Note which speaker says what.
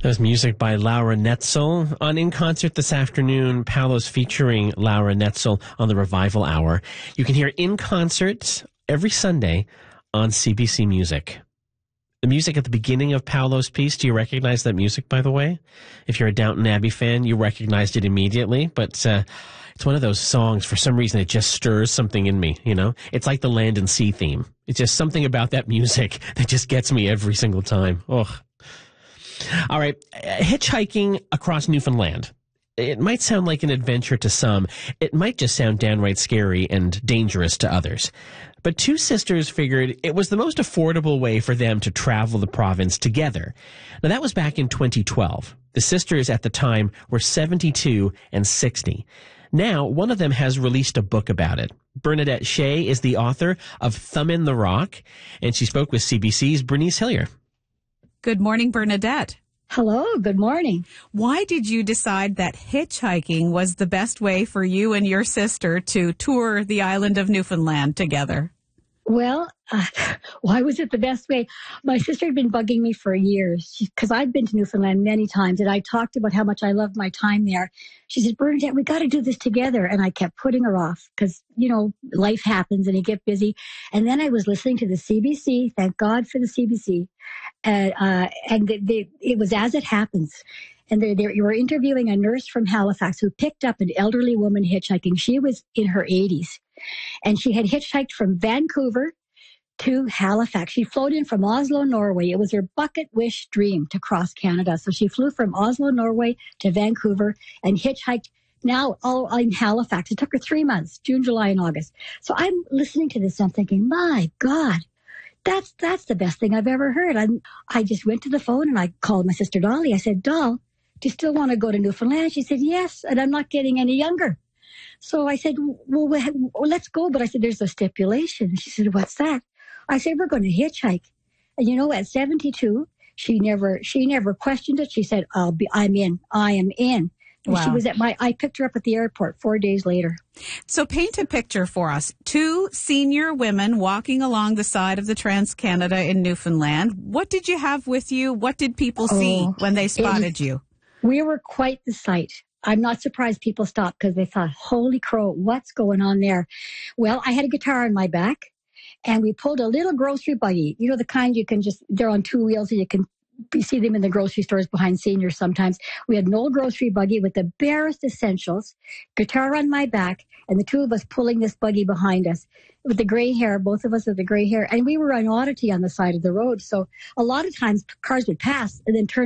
Speaker 1: That was music by Laura Netzel. On In Concert this afternoon, Paolo's featuring Laura Netzel on the Revival Hour. You can hear In Concert every Sunday on CBC Music. The music at the beginning of Paolo's piece, do you recognize that music, by the way? If you're a Downton Abbey fan, you recognized it immediately, but it's one of those songs, for some reason, it just stirs something in me, you know? It's like the Land and Sea theme. It's just something about that music that just gets me every single time. Ugh. All right, hitchhiking across Newfoundland. It might sound like an adventure to some. It might just sound downright scary and dangerous to others. But two sisters figured it was the most affordable way for them to travel the province together. Now, that was back in 2012. The sisters at the time were 72 and 60. Now, one of them has released a book about it. Bernadette Shea is the author of Thumb in the Rock, and she spoke with CBC's Bernice Hillier.
Speaker 2: Good morning, Bernadette.
Speaker 3: Hello, good morning.
Speaker 2: Why did you decide that hitchhiking was the best way for you and your sister to tour the island of Newfoundland together?
Speaker 3: Well, why was it the best way? My sister had been bugging me for years because I've been to Newfoundland many times, and I talked about how much I loved my time there. She said, Bernadette, we got to do this together. And I kept putting her off because, you know, life happens and you get busy. And then I was listening to the CBC. Thank God for the CBC. It was As It Happens. And you were interviewing a nurse from Halifax who picked up an elderly woman hitchhiking. She was in her 80s. And she had hitchhiked from Vancouver to Halifax. She flown in from Oslo, Norway. It was her bucket wish dream to cross Canada. So she flew from Oslo, Norway to Vancouver and hitchhiked now all in Halifax. It took her 3 months, June, July, and August. So I'm listening to this and I'm thinking, my God, that's the best thing I've ever heard. I just went to the phone and I called my sister Dolly. I said, Doll, do you still want to go to Newfoundland? She said, yes, and I'm not getting any younger. So I said, well, let's go. But I said, there's a stipulation. She said, what's that? I said, we're going to hitchhike. And you know, at 72, she never questioned it. She said, I am in. And
Speaker 2: wow.
Speaker 3: She was I picked her up at the airport 4 days later.
Speaker 2: So paint a picture for us. Two senior women walking along the side of the Trans-Canada in Newfoundland. What did you have with you? What did people see when they spotted you?
Speaker 3: We were quite the sight. I'm not surprised people stopped because they thought, holy crow, what's going on there? Well, I had a guitar on my back and we pulled a little grocery buggy. You know, the kind they're on two wheels and you see them in the grocery stores behind seniors sometimes. We had an old grocery buggy with the barest essentials, guitar on my back, and the two of us pulling this buggy behind us with the gray hair, both of us with the gray hair. And we were an oddity on the side of the road. So a lot of times cars would pass and then turn